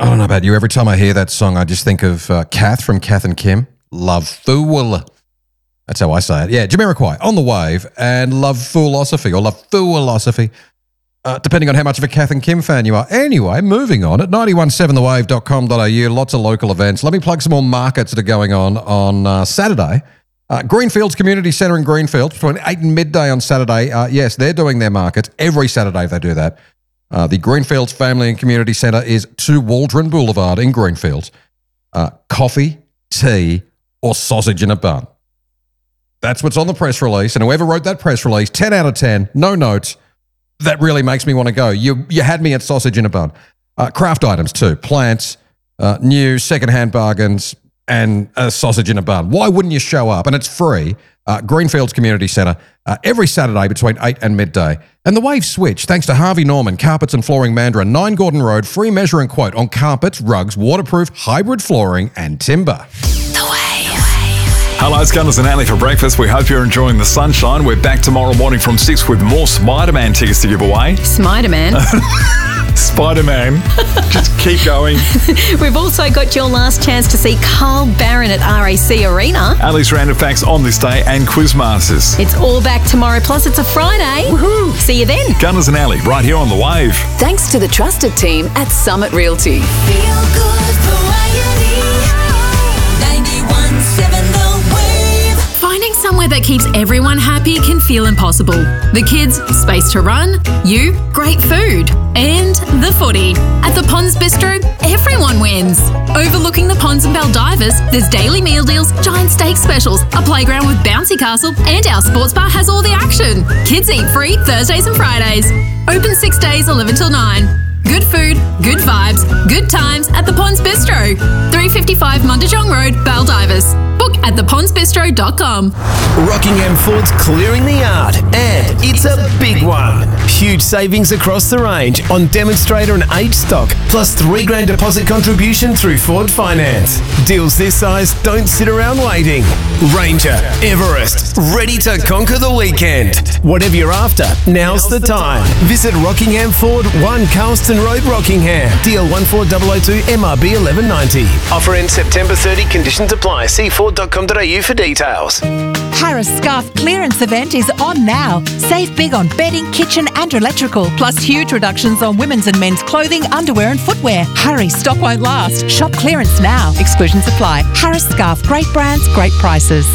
I don't know about you. Every time I hear that song, I just think of Kath from Kath and Kim. Love Fool. That's how I say it. Yeah, Jamiroquai, On the Wave, and Love Foolosophy, or Love Foolosophy, depending on how much of a Kath and Kim fan you are. Anyway, moving on. At 917thewave.com.au, lots of local events. Let me plug some more markets that are going on Saturday. Greenfields Community Centre in Greenfields, between 8 and midday on Saturday. Yes, they're doing their markets. Every Saturday they do that. The Greenfields Family and Community Centre is 2 Waldron Boulevard in Greenfields. Coffee, tea, or sausage in a bun. That's what's on the press release. And whoever wrote that press release, 10 out of 10, no notes. That really makes me want to go. You had me at sausage in a bun. Craft items too. Plants, new second-hand bargains, and a sausage in a bun. Why wouldn't you show up? And it's free. Greenfields Community Centre, every Saturday between 8 and midday. And the Wave Switch, thanks to Harvey Norman, Carpets and Flooring Mandurah, 9 Gordon Road, free measure and quote on carpets, rugs, waterproof, hybrid flooring and timber. Hello, it's Gunners and Ali for breakfast. We hope you're enjoying the sunshine. We're back tomorrow morning from 6 with more Spider-Man tickets to give away. Spider-Man? Spider-Man. Just keep going. We've also got your last chance to see Carl Barron at RAC Arena. Ali's Random Facts on this day and Quizmasters. It's all back tomorrow, plus it's a Friday. Woohoo! See you then. Gunners and Ali, right here on The Wave. Thanks to the trusted team at Summit Realty. Feel good variety. 91.7 The Wave. Finding somewhere that keeps everyone happy can feel impossible. The kids, space to run, you, great food, and the footy. At the Ponds Bistro, everyone wins. Overlooking the ponds and Baldivers, there's daily meal deals, giant steak specials, a playground with bouncy castle, and our sports bar has all the action. Kids eat free Thursdays and Fridays. Open 6 days, 11 till 9. Good food, good vibes, good times at the Ponds Bistro. 355 Mundijong Road, Baldivers. Book at thepondsbistro.com. Rockingham Ford's clearing the yard, and it's a big one. Huge savings across the range on demonstrator and H stock, plus $3,000 deposit contribution through Ford Finance. Deals this size don't sit around waiting. Ranger, Everest, ready to conquer the weekend. Whatever you're after, now's the time. Visit Rockingham Ford, 1 Carlston Road, Rockingham. DL 14002 MRB 1190. Offer ends September 30. Conditions apply. See Ford.com.au for details. Harris Scarf clearance event is on now. Save big on bedding, kitchen and electrical, plus huge reductions on women's and men's clothing, underwear and footwear. Hurry, stock won't last. Shop clearance now. Exclusions apply. Harris Scarf, great brands, great prices.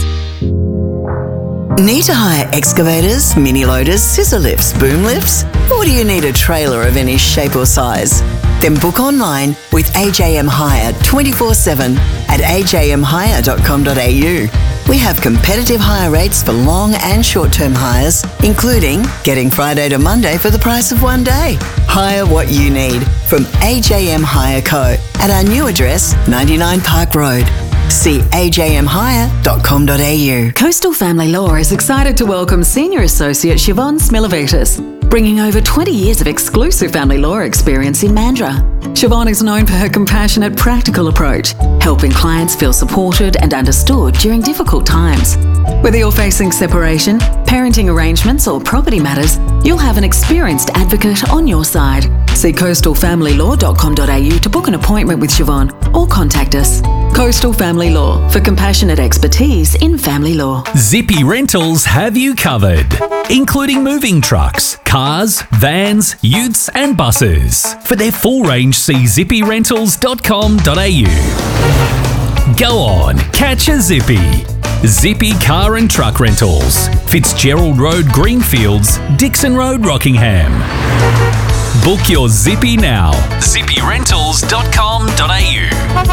Need to hire excavators, mini loaders, scissor lifts, boom lifts? Or do you need a trailer of any shape or size? Then book online with AJM Hire 24/7 at ajmhire.com.au. We have competitive hire rates for long and short-term hires, including getting Friday to Monday for the price of one day. Hire what you need from AJM Hire Co. at our new address, 99 Park Road. See ajmhire.com.au. Coastal Family Law is excited to welcome Senior Associate Siobhan Smilovitis, bringing over 20 years of exclusive family law experience in Mandurah. Siobhan is known for her compassionate, practical approach, helping clients feel supported and understood during difficult times. Whether you're facing separation, parenting arrangements or property matters, you'll have an experienced advocate on your side. See coastalfamilylaw.com.au to book an appointment with Siobhan or contact us. Coastal Family Law, for compassionate expertise in family law. Zippy Rentals have you covered, including moving trucks, cars, vans, utes and buses. For their full range, see zippyrentals.com.au. Go on, catch a zippy. Zippy Car and Truck Rentals, Fitzgerald Road, Greenfields, Dixon Road, Rockingham. Book your zippy now. zippyrentals.com.au.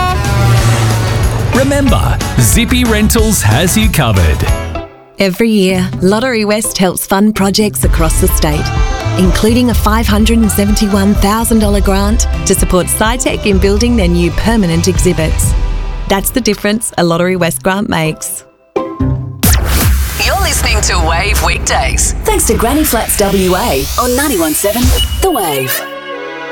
Remember, Zippy Rentals has you covered. Every year, Lottery West helps fund projects across the state, including a $571,000 grant to support SciTech in building their new permanent exhibits. That's the difference a Lottery West grant makes. You're listening to Wave Weekdays. Thanks to Granny Flats WA on 91.7 The Wave.